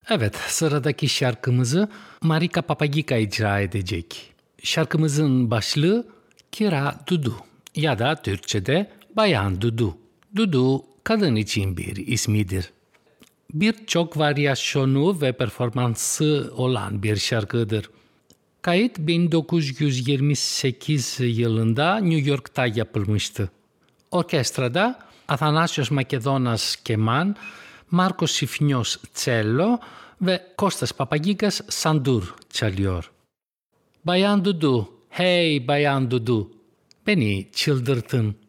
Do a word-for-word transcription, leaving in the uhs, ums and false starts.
Evet, sıradaki şarkımızı Marika Papagika icra edecek. Şarkımızın başlığı Kira Dudu ya da Türkçe'de Bayan Dudu. Dudu, kadın için bir ismidir. Birçok varyasyonu ve performansı olan bir şarkıdır. Kayıt bin dokuz yüz yirmi sekiz yılında New York'ta yapılmıştı. Orkestrada Athanasios Makedonas keman, Markos Sifnios cello ve Kostas Papagikas sandur çalıyor. Bayan Dudu, hey Bayan Dudu, beni çıldırtın.